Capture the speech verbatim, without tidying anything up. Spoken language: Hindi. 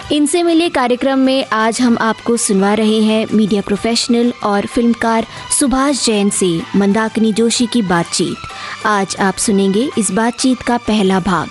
इनसे मिले कार्यक्रम में आज हम आपको सुनवा रहे हैं मीडिया प्रोफेशनल और फिल्मकार सुभाष जैन से मंदाकिनी जोशी की बातचीत। आज आप सुनेंगे इस बातचीत का पहला भाग।